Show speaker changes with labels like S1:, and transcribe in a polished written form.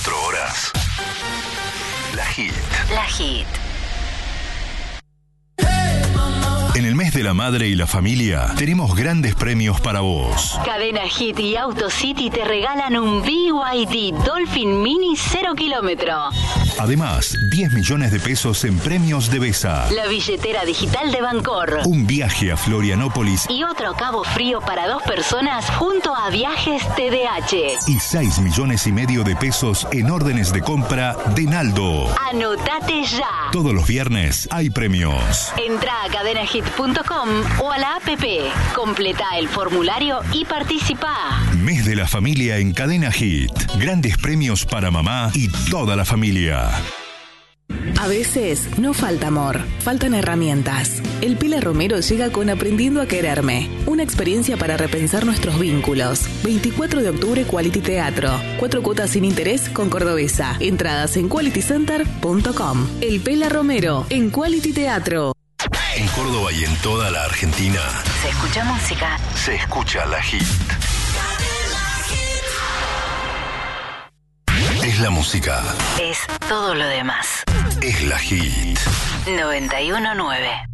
S1: 24 horas. La Hit.
S2: La Hit.
S1: En el mes de la madre y la familia, tenemos grandes premios para vos.
S2: Cadena Hit y AutoCity te regalan un BYD Dolphin Mini 0 kilómetro.
S1: Además, 10 millones de pesos en premios de Besa.
S2: La billetera digital de Bancor.
S1: Un viaje a Florianópolis.
S2: Y otro Cabo Frío para 2 personas junto a Viajes TDH.
S1: Y 6 millones y medio de pesos en órdenes de compra de Naldo.
S2: Anotate ya.
S1: Todos los viernes hay premios.
S2: Entra a cadenahit.com o a la app. Completa el formulario y participa.
S1: Mes de la familia en Cadena Hit. Grandes premios para mamá y toda la familia.
S3: A veces no falta amor, faltan herramientas. El Pela Romero llega con Aprendiendo a Quererme, una experiencia para repensar nuestros vínculos. 24 de octubre, Quality Teatro. 4 cuotas sin interés con Cordobesa. Entradas en qualitycenter.com. El Pela Romero en Quality Teatro.
S1: En Córdoba y en toda la Argentina
S2: Se escucha música.
S1: se escucha La Hit. Es la música.
S2: Es todo lo demás.
S1: Es La Hit.
S2: 91.9.